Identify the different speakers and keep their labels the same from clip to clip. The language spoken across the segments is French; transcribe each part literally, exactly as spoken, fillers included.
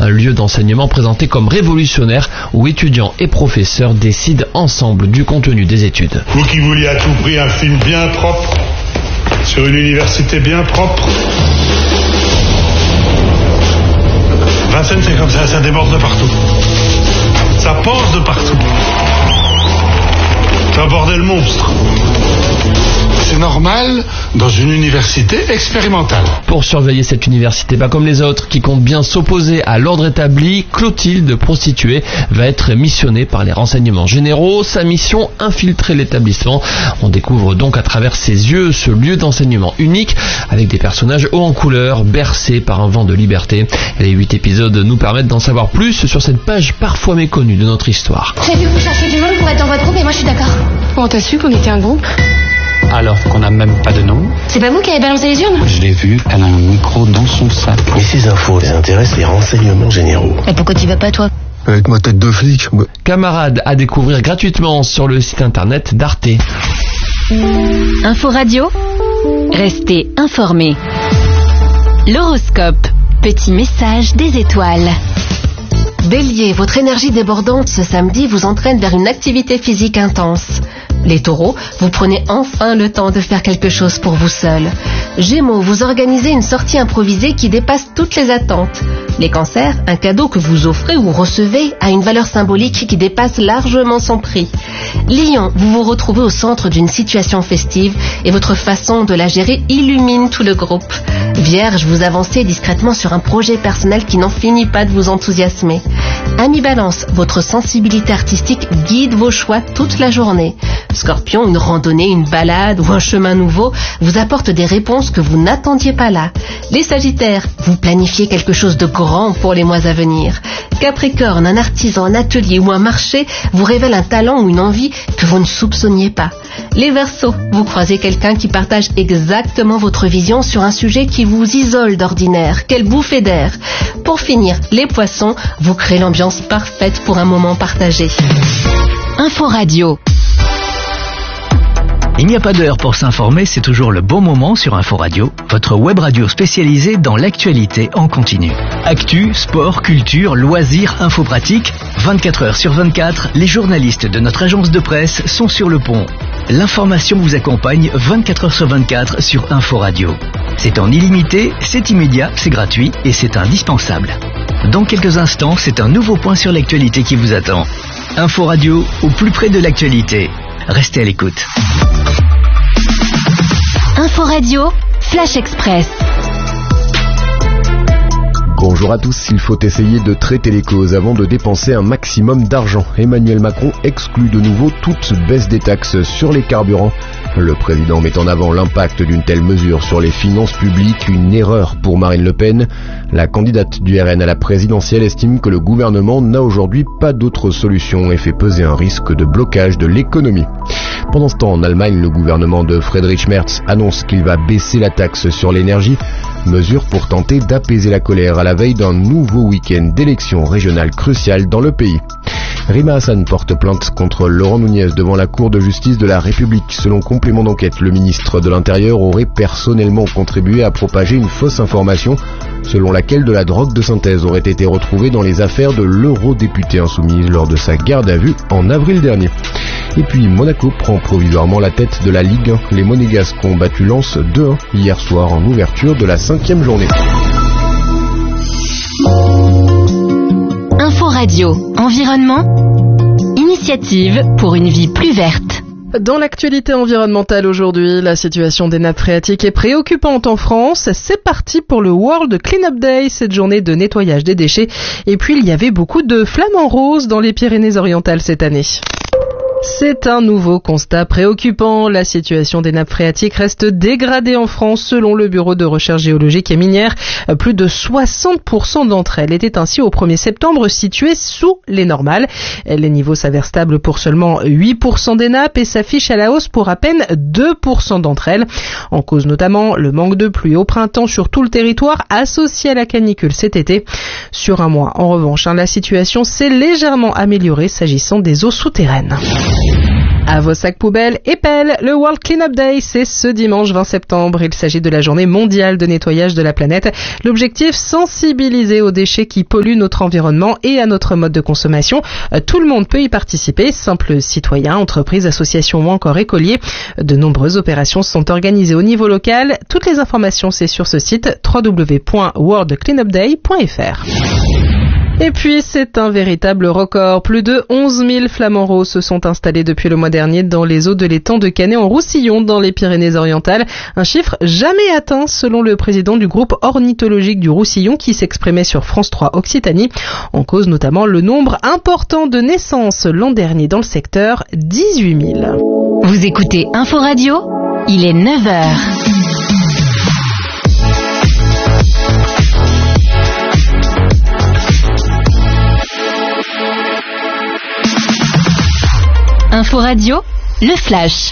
Speaker 1: un lieu d'enseignement présenté comme révolutionnaire où étudiants et professeurs décident ensemble du contenu des études.
Speaker 2: Vous qui vouliez à tout prix un film bien propre, sur une université bien propre. Vincennes, c'est comme ça, ça déborde de partout. Ça pense de partout. C'est un bordel monstre. C'est normal dans une université expérimentale.
Speaker 1: Pour surveiller cette université, pas comme les autres, qui compte bien s'opposer à l'ordre établi, Clotilde, prostituée, va être missionnée par les renseignements généraux. Sa mission, infiltrer l'établissement. On découvre donc à travers ses yeux ce lieu d'enseignement unique, avec des personnages hauts en couleur, bercés par un vent de liberté. Les huit épisodes nous permettent d'en savoir plus sur cette page parfois méconnue de notre histoire.
Speaker 3: J'ai vu que vous cherchiez du monde pour être dans votre groupe et moi je suis d'accord.
Speaker 4: Comment t'as su qu'on était un groupe ?
Speaker 5: Alors qu'on n'a même pas de nom.
Speaker 3: C'est pas vous qui avez balancé les urnes ?
Speaker 5: Je l'ai vu, elle a un micro dans son sac.
Speaker 6: Et ces infos les intéressent les renseignements généraux.
Speaker 3: Et pourquoi tu vas pas toi ?
Speaker 7: Avec ma tête de flic. Bah.
Speaker 1: Camarade à découvrir gratuitement sur le site internet d'Arte.
Speaker 8: Info Radio, restez informés. L'horoscope, petit message des étoiles.
Speaker 9: Bélier, votre énergie débordante ce samedi vous entraîne vers une activité physique intense. Les taureaux, vous prenez enfin le temps de faire quelque chose pour vous seul. Gémeaux, vous organisez une sortie improvisée qui dépasse toutes les attentes. Les cancers, un cadeau que vous offrez ou recevez a une valeur symbolique qui dépasse largement son prix. Lion, vous vous retrouvez au centre d'une situation festive et votre façon de la gérer illumine tout le groupe. Vierge, vous avancez discrètement sur un projet personnel qui n'en finit pas de vous enthousiasmer. Ami Balance, votre sensibilité artistique guide vos choix toute la journée. Scorpion, une randonnée, une balade ou un chemin nouveau vous apporte des réponses que vous n'attendiez pas là. Les Sagittaires, vous planifiez quelque chose de grand pour les mois à venir. Capricorne, un artisan, un atelier ou un marché vous révèle un talent ou une envie que vous ne soupçonniez pas. Les Verseaux, vous croisez quelqu'un qui partage exactement votre vision sur un sujet qui vous isole d'ordinaire. Quelle bouffée d'air! Pour finir, les Poissons, vous créez l'ambiance parfaite pour un moment partagé.
Speaker 8: Info Radio.
Speaker 10: Il n'y a pas d'heure pour s'informer, c'est toujours le bon moment sur Info Radio, votre web radio spécialisée dans l'actualité en continu. Actu, sport, culture, loisirs, info pratique, vingt-quatre heures sur vingt-quatre, les journalistes de notre agence de presse sont sur le pont. L'information vous accompagne vingt-quatre heures sur vingt-quatre sur Info Radio. C'est en illimité, c'est immédiat, c'est gratuit et c'est indispensable. Dans quelques instants, c'est un nouveau point sur l'actualité qui vous attend. Info Radio, au plus près de l'actualité. Restez à l'écoute.
Speaker 8: Info Radio, Flash Express.
Speaker 11: Bonjour à tous, il faut essayer de traiter les causes avant de dépenser un maximum d'argent. Emmanuel Macron exclut de nouveau toute baisse des taxes sur les carburants. Le président met en avant l'impact d'une telle mesure sur les finances publiques, une erreur pour Marine Le Pen. La candidate du R N à la présidentielle estime que le gouvernement n'a aujourd'hui pas d'autre solution et fait peser un risque de blocage de l'économie. Pendant ce temps, en Allemagne, le gouvernement de Friedrich Merz annonce qu'il va baisser la taxe sur l'énergie, mesure pour tenter d'apaiser la colère à la veille d'un nouveau week-end d'élections régionales cruciales dans le pays. Rima Hassan porte plainte contre Laurent Nunez devant la Cour de justice de la République. Selon complément d'enquête, le ministre de l'Intérieur aurait personnellement contribué à propager une fausse information selon laquelle de la drogue de synthèse aurait été retrouvée dans les affaires de l'eurodéputée insoumise lors de sa garde à vue en avril dernier. Et puis Monaco prend provisoirement la tête de la Ligue un. Les Monégasques ont battu Lens deux un hier soir en ouverture de la cinquième journée.
Speaker 8: Info Radio, environnement, initiative pour une vie plus verte.
Speaker 12: Dans l'actualité environnementale aujourd'hui, la situation des nappes phréatiques est préoccupante en France. C'est parti pour le World Cleanup Day, cette journée de nettoyage des déchets. Et puis il y avait beaucoup de flamants roses dans les Pyrénées-Orientales cette année. C'est un nouveau constat préoccupant. La situation des nappes phréatiques reste dégradée en France selon le Bureau de recherche géologique et minière. Plus de soixante pour cent d'entre elles étaient ainsi au premier septembre situées sous les normales. Les niveaux s'avèrent stables pour seulement huit pour cent des nappes et s'affichent à la hausse pour à peine deux pour cent d'entre elles. En cause notamment le manque de pluie au printemps sur tout le territoire associé à la canicule cet été. Sur un mois, en revanche, hein, la situation s'est légèrement améliorée s'agissant des eaux souterraines. À vos sacs poubelles et pelles, le World Cleanup Day, c'est ce dimanche vingt septembre. Il s'agit de la journée mondiale de nettoyage de la planète. L'objectif, sensibiliser aux déchets qui polluent notre environnement et à notre mode de consommation. Tout le monde peut y participer, simples citoyens, entreprises, associations ou encore écoliers. De nombreuses opérations sont organisées au niveau local. Toutes les informations, c'est sur ce site w w w point world cleanup day point f r. Et puis, c'est un véritable record. Plus de onze mille flamants roses se sont installés depuis le mois dernier dans les eaux de l'étang de Canet-en-Roussillon, dans les Pyrénées-Orientales. Un chiffre jamais atteint, selon le président du groupe ornithologique du Roussillon, qui s'exprimait sur France trois Occitanie. En cause notamment le nombre important de naissances l'an dernier dans le secteur, dix-huit mille.
Speaker 8: Vous écoutez Info Radio, il est neuf heures. Info Radio, le flash.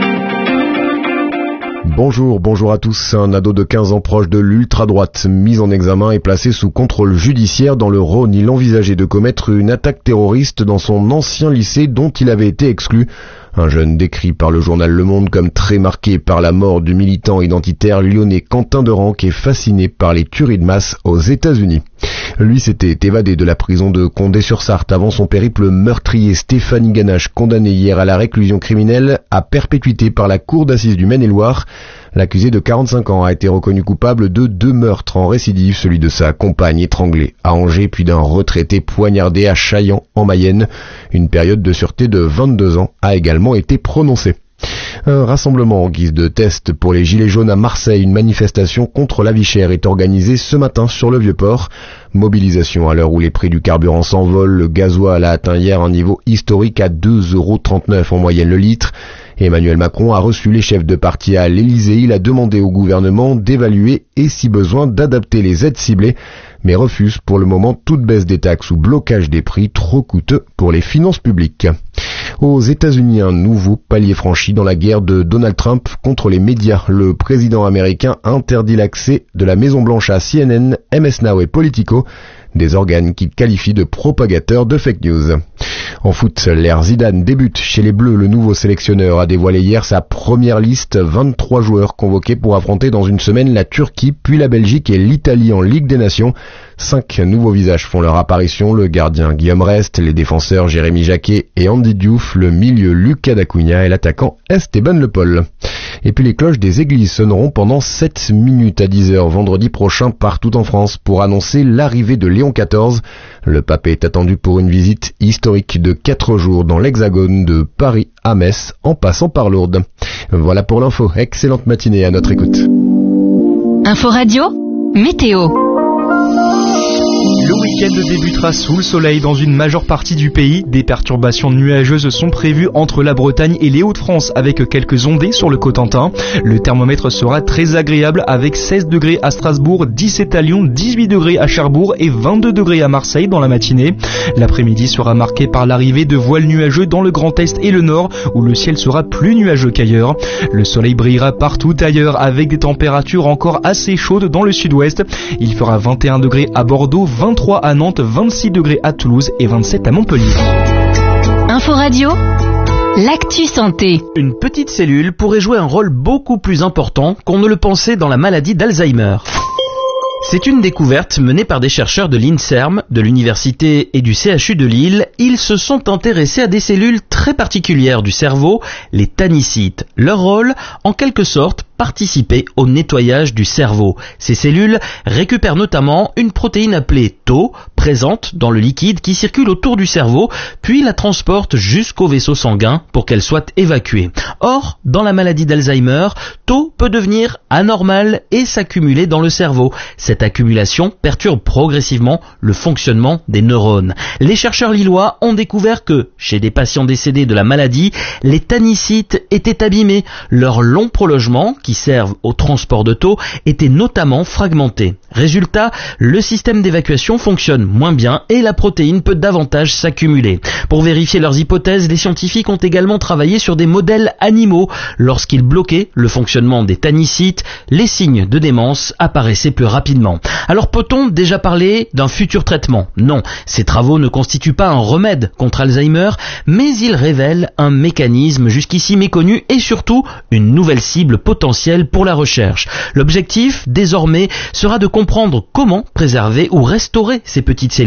Speaker 11: Bonjour, bonjour à tous. Un ado de quinze ans proche de l'ultra-droite, mis en examen et placé sous contrôle judiciaire dans le Rhône. Il envisageait de commettre une attaque terroriste dans son ancien lycée dont il avait été exclu. Un jeune décrit par le journal Le Monde comme très marqué par la mort du militant identitaire lyonnais Quentin de Ranc et fasciné par les tueries de masse aux États-Unis. Lui s'était évadé de la prison de Condé-sur-Sarthe avant son périple meurtrier. Stéphanie Ganache, condamné hier à la réclusion criminelle à perpétuité par la cour d'assises du Maine-et-Loire. L'accusé de quarante-cinq ans a été reconnu coupable de deux meurtres en récidive, celui de sa compagne étranglée à Angers, puis d'un retraité poignardé à Chaillan en Mayenne. Une période de sûreté de vingt-deux ans a également été prononcée. Un rassemblement en guise de test pour les Gilets jaunes à Marseille. Une manifestation contre la vie chère est organisée ce matin sur le Vieux-Port. Mobilisation à l'heure où les prix du carburant s'envolent. Le gasoil a atteint hier un niveau historique à deux euros trente-neuf en moyenne le litre. Emmanuel Macron a reçu les chefs de parti à l'Élysée. Il a demandé au gouvernement d'évaluer et, si besoin, d'adapter les aides ciblées, mais refuse pour le moment toute baisse des taxes ou blocage des prix trop coûteux pour les finances publiques. Aux États-Unis, un nouveau palier franchi dans la guerre de Donald Trump contre les médias. Le président américain interdit l'accès de la Maison-Blanche à C N N, M S Now et Politico, des organes qu'il qualifie de propagateurs de fake news. En foot, l'ère Zidane débute chez les Bleus. Le nouveau sélectionneur a dévoilé hier sa première liste, vingt-trois joueurs convoqués pour affronter dans une semaine la Turquie, puis la Belgique et l'Italie en Ligue des Nations. Cinq nouveaux visages font leur apparition, le gardien Guillaume Rest, les défenseurs Jérémy Jacquet et Andy Diouf, le milieu Lucas Dacunha et l'attaquant Esteban Le Pol. Et puis les cloches des églises sonneront pendant sept minutes à dix heures vendredi prochain partout en France pour annoncer l'arrivée de Léon quatorze. Le pape est attendu pour une visite historique de quatre jours dans l'Hexagone, de Paris à Metz en passant par Lourdes. Voilà pour l'info. Excellente matinée à notre écoute.
Speaker 8: Info Radio, météo.
Speaker 13: Le week-end débutera sous le soleil dans une majeure partie du pays. Des perturbations nuageuses sont prévues entre la Bretagne et les Hauts-de-France avec quelques ondées sur le Cotentin. Le thermomètre sera très agréable avec seize degrés à Strasbourg, dix-sept à Lyon, dix-huit degrés à Cherbourg et vingt-deux degrés à Marseille dans la matinée. L'après-midi sera marqué par l'arrivée de voiles nuageux dans le Grand Est et le Nord où le ciel sera plus nuageux qu'ailleurs. Le soleil brillera partout ailleurs avec des températures encore assez chaudes dans le sud-ouest. Il fera vingt et un degrés à Bordeaux, vingt-trois à Nantes, vingt-six degrés à Toulouse et vingt-sept à Montpellier.
Speaker 8: Info Radio, l'actu santé.
Speaker 14: Une petite cellule pourrait jouer un rôle beaucoup plus important qu'on ne le pensait dans la maladie d'Alzheimer. C'est une découverte menée par des chercheurs de l'INSERM, de l'université et du C H U de Lille. Ils se sont intéressés à des cellules très particulières du cerveau, les tannicytes. Leur rôle, en quelque sorte, participer au nettoyage du cerveau. Ces cellules récupèrent notamment une protéine appelée tau, présente dans le liquide qui circule autour du cerveau, puis la transporte jusqu'au vaisseau sanguin pour qu'elle soit évacuée. Or, dans la maladie d'Alzheimer, tau peut devenir anormal et s'accumuler dans le cerveau. Cette accumulation perturbe progressivement le fonctionnement des neurones. Les chercheurs lillois ont découvert que, chez des patients décédés de la maladie, les tannicytes étaient abîmés. Leur long prolongement, qui qui servent au transport de taux étaient notamment fragmentés. Résultat, le système d'évacuation fonctionne moins bien et la protéine peut davantage s'accumuler. Pour vérifier leurs hypothèses, les scientifiques ont également travaillé sur des modèles animaux. Lorsqu'ils bloquaient le fonctionnement des tanycites, les signes de démence apparaissaient plus rapidement. Alors peut-on déjà parler d'un futur traitement ? Non, ces travaux ne constituent pas un remède contre Alzheimer, mais ils révèlent un mécanisme jusqu'ici méconnu et surtout une nouvelle cible potentielle pour la recherche. L'objectif, désormais, sera de comprendre comment préserver ou restaurer ces petites cellules.